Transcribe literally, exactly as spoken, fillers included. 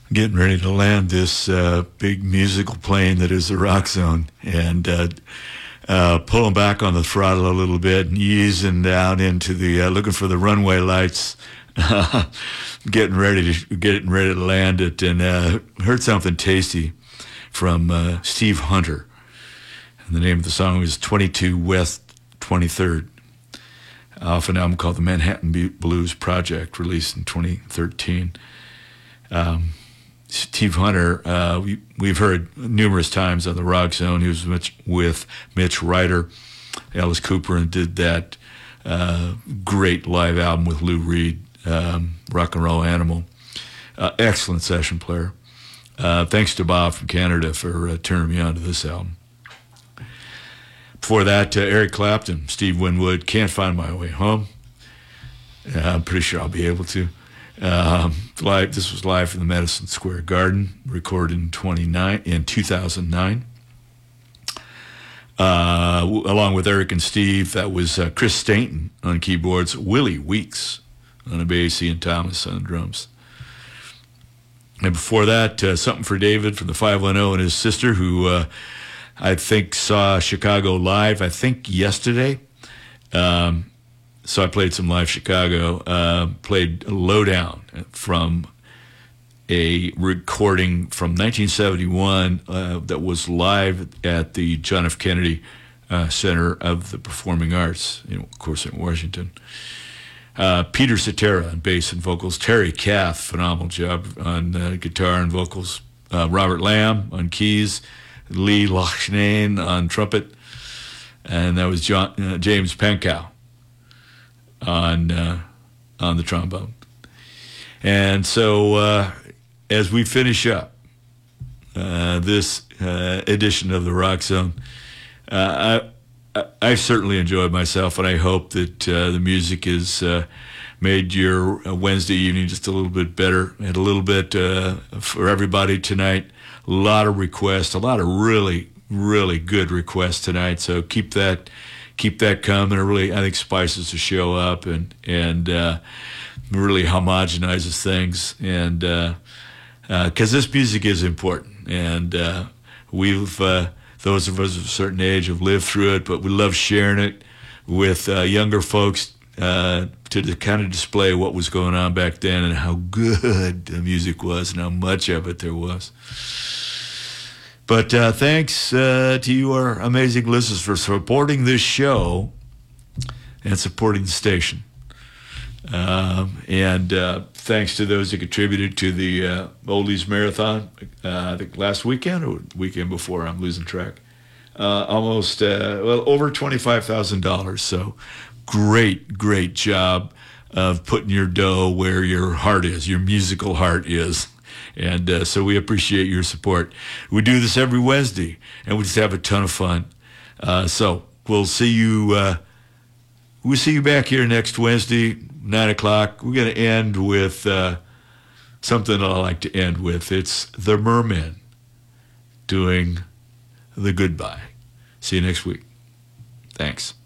getting ready to land this uh, big musical plane that is the Rock Zone, and uh, uh, pulling back on the throttle a little bit and easing down into the uh, looking for the runway lights, getting ready to getting ready to land it, and uh, heard something tasty from uh, Steve Hunter, and the name of the song was twenty-two West twenty-third, off an album called the Manhattan Blues Project, released in twenty thirteen. Um, Steve Hunter, uh, we, we've heard numerous times on the Rock Zone. He was Mitch, with Mitch Ryder, Alice Cooper, and did that uh, great live album with Lou Reed, um, Rock and Roll Animal. Uh, excellent session player. Uh, thanks to Bob from Canada for uh, turning me on to this album. Before that, uh, Eric Clapton, Steve Winwood, Can't Find My Way Home. Uh, I'm pretty sure I'll be able to. Um, live, this was live from the Madison Square Garden, recorded in twenty-nine in two thousand nine. Uh, w- along with Eric and Steve, that was uh, Chris Stainton on keyboards, Willie Weeks on the bass, Ian Thomas on the drums. And before that, uh, Something for David from the five one oh and his sister, who uh, I think saw Chicago live, I think yesterday. Um, So I played some live Chicago, uh, played Lowdown from a recording from nineteen seventy-one uh, that was live at the John F. Kennedy uh, Center of the Performing Arts, you know, of course, in Washington. Uh, Peter Cetera on bass and vocals, Terry Kath, phenomenal job on uh, guitar and vocals, uh, Robert Lamb on keys, Lee Loughnane on trumpet, and that was John, uh, James Pankow on uh, on the trombone. And so uh, as we finish up uh, this uh, edition of the Rock Zone, uh, I, I, I've certainly enjoyed myself, and I hope that uh, the music has uh, made your Wednesday evening just a little bit better, and a little bit uh, for everybody tonight. A lot of requests, a lot of really, really good requests tonight, so keep that Keep that coming. It really, I think, spices the show up and and uh, really homogenizes things. And because uh, uh, this music is important, and uh, we've uh, those of us of a certain age have lived through it, but we love sharing it with uh, younger folks uh, to the, kind of display what was going on back then and how good the music was and how much of it there was. But uh, thanks uh, to you, our amazing listeners, for supporting this show and supporting the station. Um, and uh, thanks to those that contributed to the uh, Oldies Marathon, uh, I think last weekend or weekend before, I'm losing track. Uh, almost, uh, well, over twenty-five thousand dollars. So great, great job of putting your dough where your heart is, your musical heart is. And uh, so we appreciate your support. We do this every Wednesday, and we just have a ton of fun. Uh, so we'll see you. Uh, we'll see you back here next Wednesday, nine o'clock. We're going to end with uh, something I like to end with. It's the Mermen doing the goodbye. See you next week. Thanks.